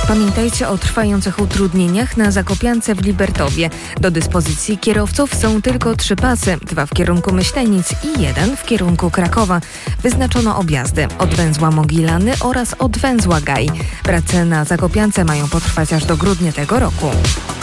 Pamiętajcie o trwających utrudnieniach na Zakopiance w Libertowie. Do dyspozycji kierowców są tylko 3 pasy, 2 w kierunku Myślenic i 1 w kierunku Krakowa. Wyznaczono objazdy od węzła Mogilany oraz od węzła Gaj. Prace na Zakopiance mają potrwać aż do grudnia tego roku.